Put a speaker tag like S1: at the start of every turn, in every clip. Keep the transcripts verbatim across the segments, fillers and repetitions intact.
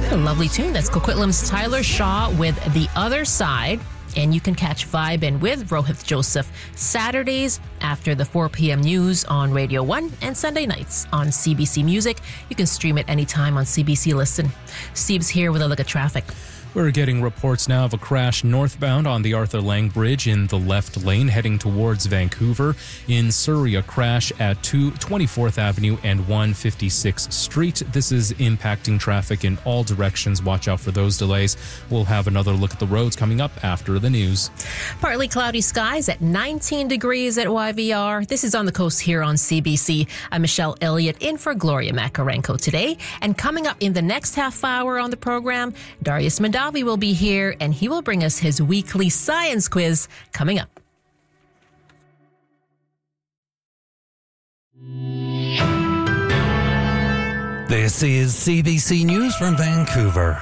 S1: A lovely tune. That's Coquitlam's Tyler Shaw with The Other Side. And you can catch Vibin' with Rohith Joseph Saturdays after the four p.m. news on Radio one and Sunday nights on C B C Music. You can stream it anytime on C B C Listen. Steve's here with a look at traffic.
S2: We're getting reports now of a crash northbound on the Arthur Lang Bridge in the left lane heading towards Vancouver. In Surrey, a crash at two twenty-fourth Avenue and one fifty-sixth Street. This is impacting traffic in all directions. Watch out for those delays. We'll have another look at the roads coming up after the news.
S1: Partly cloudy skies at nineteen degrees at Y V R. This is On the Coast here on C B C. I'm Michelle Elliott in for Gloria Makarenko today. And coming up in the next half hour on the program, Darius Madawi will be here, and he will bring us his weekly science quiz coming up.
S3: This is C B C News from Vancouver.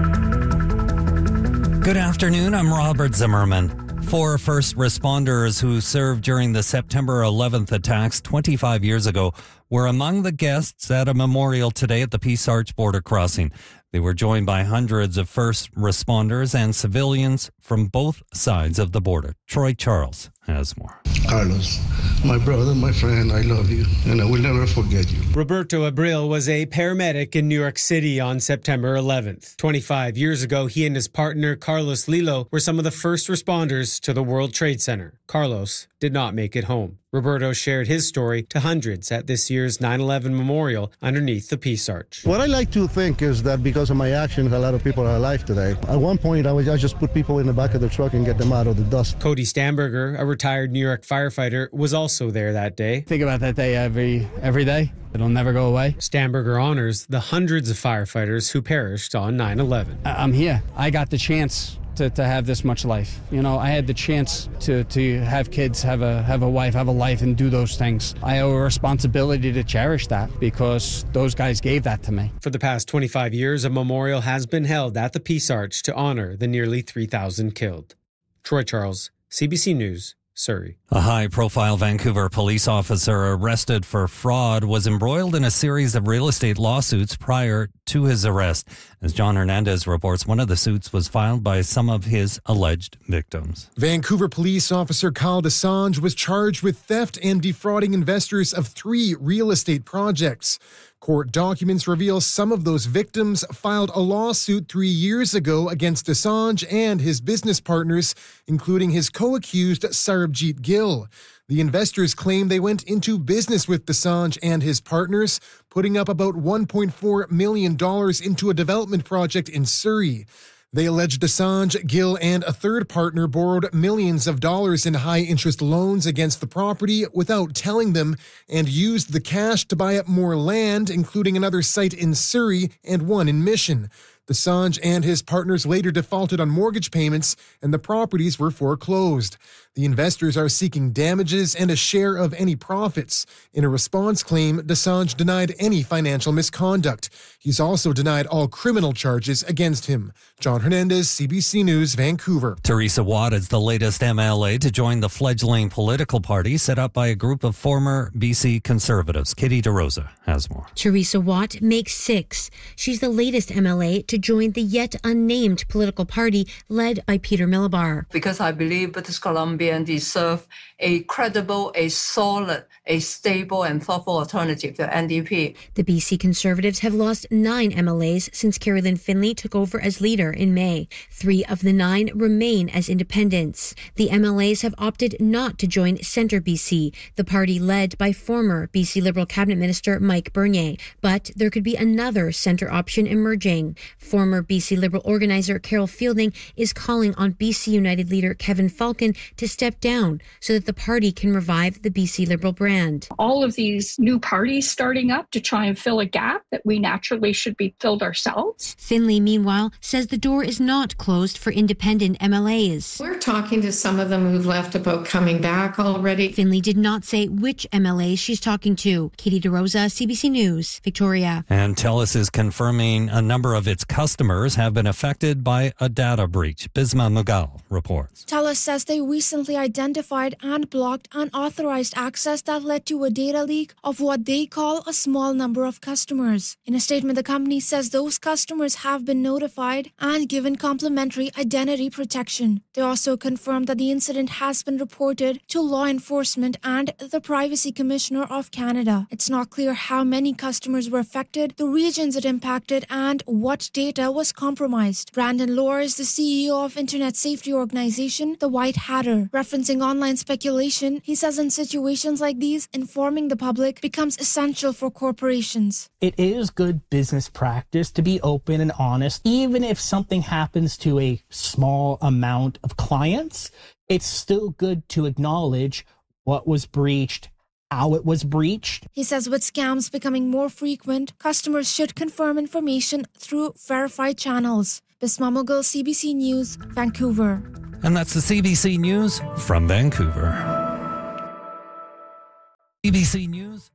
S3: Good afternoon, I'm Robert Zimmerman. Four first responders who served during the September eleventh attacks twenty-five years ago were among the guests at a memorial today at the Peace Arch border crossing. They were joined by hundreds of first responders and civilians from both sides of the border. Troy Charles has more.
S4: Carlos, my brother, my friend, I love you, and I will never forget you.
S5: Roberto Abril was a paramedic in New York City on September eleventh. twenty-five years ago, he and his partner, Carlos Lilo, were some of the first responders to the World Trade Center. Carlos did not make it home. Roberto shared his story to hundreds at this year's nine eleven memorial underneath the Peace Arch.
S4: What I like to think is that because of my actions, a lot of people are alive today. At one point, I would I just put people in the back of the truck and get them out of the dust.
S5: Cody Stamberger, a retired New York firefighter, was also there that day.
S6: Think about that day every every day. It'll never go away.
S5: Stamberger honors the hundreds of firefighters who perished on nine eleven.
S6: I'm here. I got the chance to, to have this much life. You know, I had the chance to, to have kids, have a have a wife, have a life, and do those things. I owe a responsibility to cherish that because those guys gave that to me.
S5: For the past twenty-five years, a memorial has been held at the Peace Arch to honor the nearly three thousand killed. Troy Charles, C B C News, Surrey.
S3: A high-profile Vancouver police officer arrested for fraud was embroiled in a series of real estate lawsuits prior to his arrest. As John Hernandez reports, one of the suits was filed by some of his alleged victims.
S7: Vancouver police officer Kyle Desange was charged with theft and defrauding investors of three real estate projects. Court documents reveal some of those victims filed a lawsuit three years ago against Desange and his business partners, including his co-accused Sarabjit Gill. The investors claim they went into business with Desange and his partners, putting up about one point four million dollars into a development project in Surrey. They alleged Desange, Gill, and a third partner borrowed millions of dollars in high-interest loans against the property without telling them and used the cash to buy up more land, including another site in Surrey and one in Mission. Desange and his partners later defaulted on mortgage payments, and the properties were foreclosed. The investors are seeking damages and a share of any profits. In a response claim, Desange denied any financial misconduct. He's also denied all criminal charges against him. John Hernandez, C B C News, Vancouver.
S3: Teresa Watt is the latest M L A to join the fledgling political party set up by a group of former B C Conservatives. Katie DeRosa has more.
S8: Teresa Watt makes six. She's the latest M L A to join the yet unnamed political party led by Peter Milabar.
S9: Because I believe British Columbia deserve a credible, a solid, a stable and thoughtful alternative to N D P.
S8: The B C Conservatives have lost nine M L As since Carolyn Finley took over as leader in May. Three of the nine remain as independents. The M L As have opted not to join Centre B C, the party led by former B C Liberal Cabinet Minister Mike Bernier. But there could be another centre option emerging. Former B C Liberal organizer Carol Fielding is calling on B C United leader Kevin Falcon to step down so that the party can revive the B C Liberal brand.
S10: All of these new parties starting up to try and fill a gap that we naturally should be filled ourselves.
S8: Finley, meanwhile, says the door is not closed for independent M L As.
S11: We're talking to some of them who've left about coming back already.
S8: Finley did not say which M L As she's talking to. Katie DeRosa, C B C News, Victoria.
S3: And TELUS is confirming a number of its customers have been affected by a data breach. Bisma Mughal reports.
S12: TELUS says they recently identified and blocked unauthorized access that led to a data leak of what they call a small number of customers. In a statement, the company says those customers have been notified and given complimentary identity protection. They also confirmed that the incident has been reported to law enforcement and the Privacy Commissioner of Canada. It's not clear how many customers were affected, the regions it impacted, and what data was compromised. Brandon Lohr is the C E O of internet safety organization, the White Hatter. Referencing online speculation, he says in situations like these, informing the public becomes essential for corporations.
S13: It is good business practice to be open and honest. Even if something happens to a small amount of clients, it's still good to acknowledge what was breached, how it was breached.
S12: He says with scams becoming more frequent, customers should confirm information through verified channels. Bisma Mughal, C B C News, Vancouver.
S3: And that's the C B C News from Vancouver. C B C News.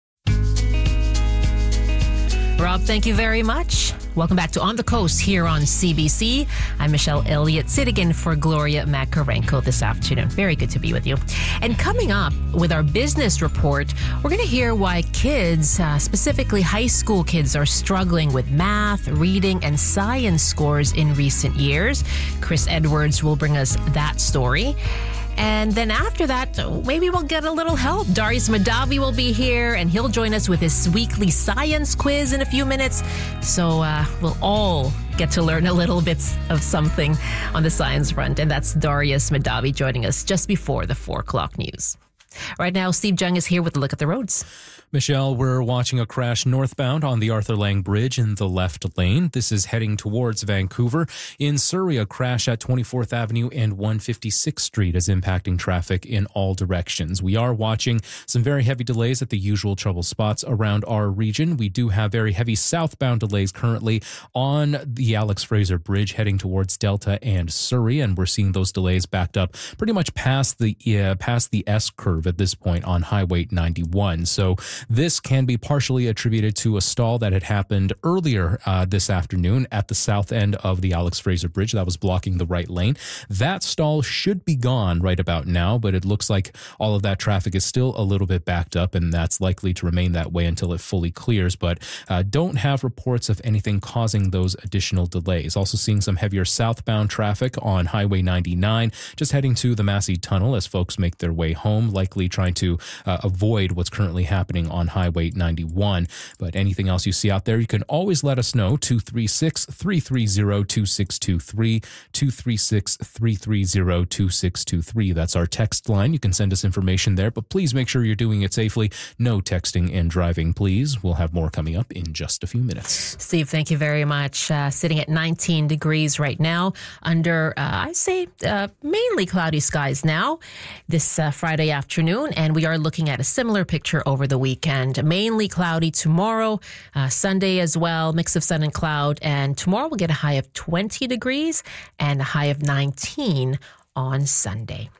S1: Rob, thank you very much. Welcome back to On the Coast here on C B C. I'm Michelle Elliott, sitting in for Gloria Makarenko this afternoon. Very good to be with you. And coming up with our business report, we're going to hear why kids, uh, specifically high school kids, are struggling with math, reading, and science scores in recent years. Chris Edwards will bring us that story. And then after that, maybe we'll get a little help. Darius Mahdavi will be here, and he'll join us with his weekly science quiz in a few minutes. So uh, we'll all get to learn a little bit of something on the science front. And that's Darius Mahdavi joining us just before the four o'clock news. Right now, Steve Jung is here with a look at the roads.
S2: Michelle, we're watching a crash northbound on the Arthur Lang Bridge in the left lane. This is heading towards Vancouver. In Surrey, a crash at twenty-fourth Avenue and one hundred fifty-sixth Street is impacting traffic in all directions. We are watching some very heavy delays at the usual trouble spots around our region. We do have very heavy southbound delays currently on the Alex Fraser Bridge heading towards Delta and Surrey, and we're seeing those delays backed up pretty much past the uh, past the S curve at this point on Highway ninety-one. So this can be partially attributed to a stall that had happened earlier uh, this afternoon at the south end of the Alex Fraser Bridge that was blocking the right lane. That stall should be gone right about now, but it looks like all of that traffic is still a little bit backed up, and that's likely to remain that way until it fully clears. But uh, don't have reports of anything causing those additional delays. Also seeing some heavier southbound traffic on Highway ninety-nine, just heading to the Massey Tunnel as folks make their way home, likely trying to uh, avoid what's currently happening on Highway ninety-one. But anything else you see out there, you can always let us know. two three six, three three zero, two six two three, two three six, three three zero, two six two three. That's our text line. You can send us information there, but please make sure you're doing it safely. No texting and driving, please. We'll have more coming up in just a few minutes.
S1: Steve, thank you very much. Uh, sitting at nineteen degrees right now under, uh, I say, uh, mainly cloudy skies now this uh, Friday afternoon, and we are looking at a similar picture over the weekend. Mainly cloudy tomorrow, uh, Sunday as well, mix of sun and cloud, and tomorrow we'll get a high of twenty degrees and a high of nineteen on Sunday.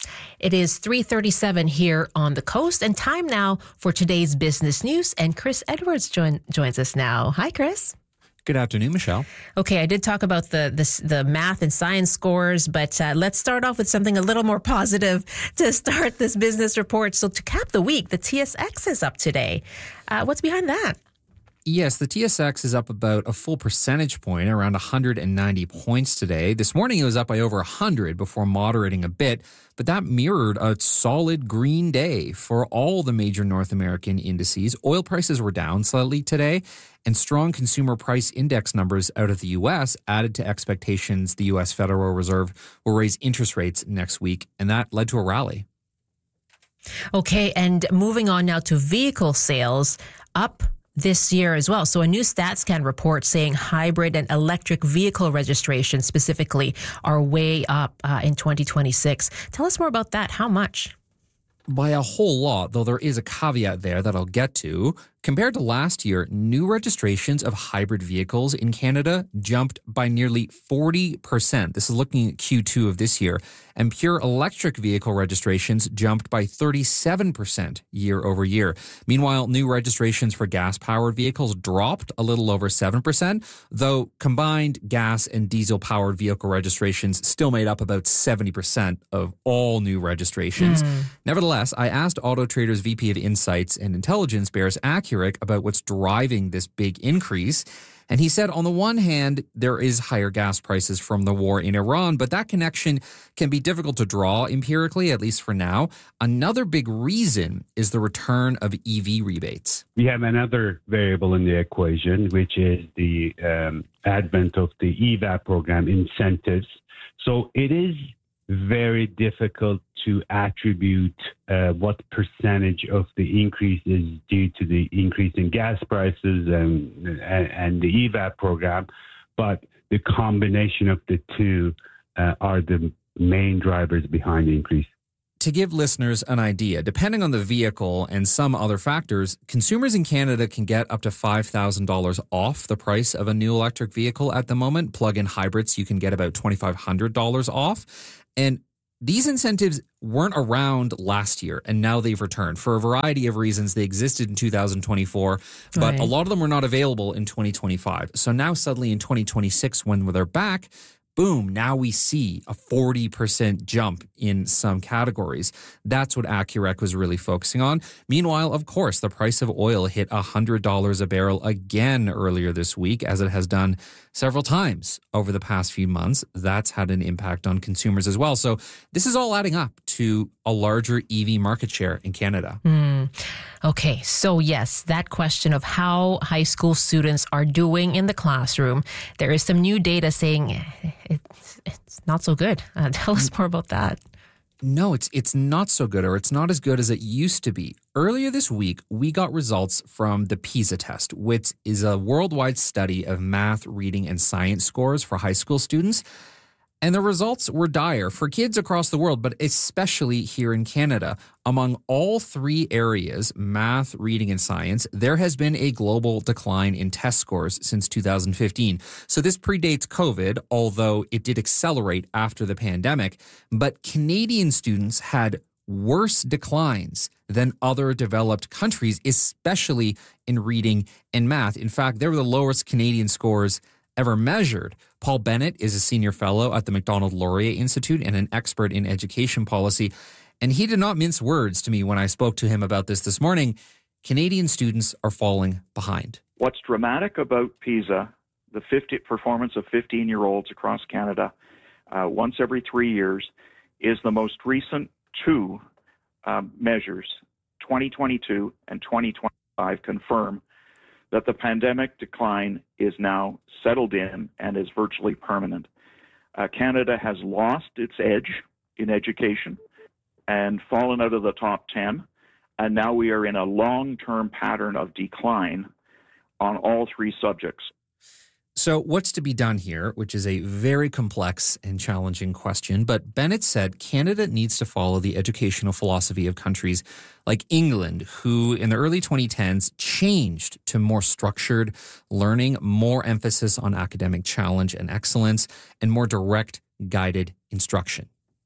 S1: It is three thirty-seven here on the coast, and time now for today's business news, and Chris Edwards join, joins us now. Hi, Chris.
S14: Good afternoon, Michelle.
S1: Okay, I did talk about the the, the math and science scores, but uh, let's start off with something a little more positive to start this business report. So to cap the week, the T S X is up today. Uh, what's behind that?
S14: Yes, the T S X is up about a full percentage point, around one hundred ninety points today. This morning it was up by over one hundred before moderating a bit, but that mirrored a solid green day for all the major North American indices. Oil prices were down slightly today, and strong consumer price index numbers out of the U S added to expectations the U S Federal Reserve will raise interest rates next week, and that led to a rally.
S1: Okay, and moving on now to vehicle sales, up this year as well. So a new StatsCan report saying hybrid and electric vehicle registrations specifically are way up uh, in twenty twenty-six. Tell us more about that. How much?
S14: By a whole lot, though there is a caveat there that I'll get to. Compared to last year, new registrations of hybrid vehicles in Canada jumped by nearly forty percent. This is looking at Q two of this year. And pure electric vehicle registrations jumped by thirty-seven percent year over year. Meanwhile, new registrations for gas-powered vehicles dropped a little over seven percent, though combined gas and diesel-powered vehicle registrations still made up about seventy percent of all new registrations. Mm. Nevertheless, I asked Auto Trader's V P of Insights and Intelligence, Bears Accurate, about what's driving this big increase. And he said, on the one hand, there is higher gas prices from the war in Iran, but that connection can be difficult to draw empirically, at least for now. Another big reason is the return of E V rebates.
S15: We have another variable in the equation, which is the um, advent of the E V A P program incentives. So it is very difficult to attribute uh, what percentage of the increase is due to the increase in gas prices and, and, and the E V A P program, but the combination of the two uh, are the main drivers behind the increase.
S14: To give listeners an idea, depending on the vehicle and some other factors, consumers in Canada can get up to five thousand dollars off the price of a new electric vehicle at the moment. Plug-in hybrids, you can get about twenty-five hundred dollars off. And these incentives weren't around last year, and now they've returned. For a variety of reasons, they existed in two thousand twenty-four, but right. a lot of them were not available in twenty twenty-five. So now suddenly in twenty twenty-six, when they're back, boom, now we see a forty percent jump in some categories. That's what Accurec was really focusing on. Meanwhile, of course, the price of oil hit one hundred dollars a barrel again earlier this week, as it has done several times over the past few months. That's had an impact on consumers as well. So this is all adding up to a larger E V market share in Canada.
S1: Mm. Okay, so yes, that question of how high school students are doing in the classroom, there is some new data saying it's, it's not so good. Uh, tell us more about that.
S14: No, it's it's not so good, or it's not as good as it used to be. Earlier this week, we got results from the PISA test, which is a worldwide study of math, reading, and science scores for high school students. And the results were dire for kids across the world, but especially here in Canada. Among all three areas, math, reading, and science, there has been a global decline in test scores since two thousand fifteen. So this predates COVID, although it did accelerate after the pandemic. But Canadian students had worse declines than other developed countries, especially in reading and math. In fact, they were the lowest Canadian scores ever measured. Paul Bennett is a senior fellow at the Macdonald-Laurier Institute and an expert in education policy. And he did not mince words to me when I spoke to him about this this morning. Canadian students are falling behind.
S16: What's dramatic about PISA, the fifty performance of fifteen-year-olds across Canada, uh, once every three years, is the most recent two uh, measures, twenty twenty-two and twenty twenty-five, confirm that the pandemic decline is now settled in and is virtually permanent. Uh, Canada has lost its edge in education and fallen out of the top ten, and now we are in a long-term pattern of decline on all three subjects.
S14: So what's to be done here, which is a very complex and challenging question, but Bennett said Canada needs to follow the educational philosophy of countries like England, who in the early twenty tens changed to more structured learning, more emphasis on academic challenge and excellence, and more direct guided instruction.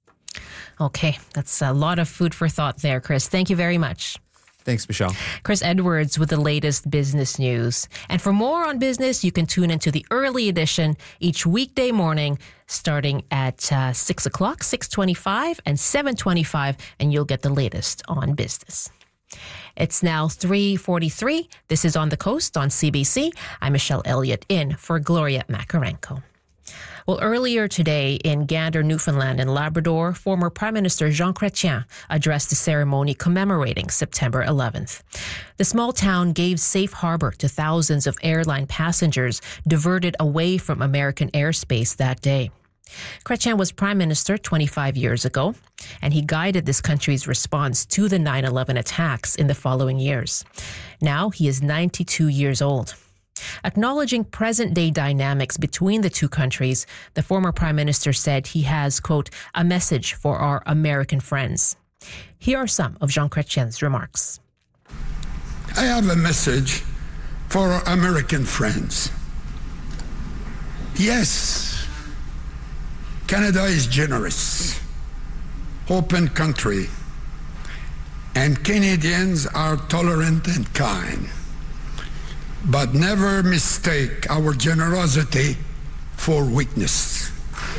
S1: Okay, that's a lot of food for thought there, Chris. Thank you very much.
S14: Thanks, Michelle.
S1: Chris Edwards with the latest business news. And for more on business, you can tune into the early edition each weekday morning starting at uh, six o'clock, six twenty-five, and seven twenty-five, and you'll get the latest on business. It's now three forty-three. This is On the Coast on C B C. I'm Michelle Elliott in for Gloria Makarenko. Well, earlier today in Gander, Newfoundland and Labrador, former Prime Minister Jean Chrétien addressed the ceremony commemorating September eleventh. The small town gave safe harbor to thousands of airline passengers diverted away from American airspace that day. Chrétien was Prime Minister twenty-five years ago, and he guided this country's response to the nine eleven attacks in the following years. Now he is ninety-two years old. Acknowledging present-day dynamics between the two countries, the former prime minister said he has, quote, a message for our American friends. Here are some of Jean Chrétien's remarks.
S17: I have a message for our American friends. Yes, Canada is generous, open country, and Canadians are tolerant and kind. But never mistake our generosity for weakness.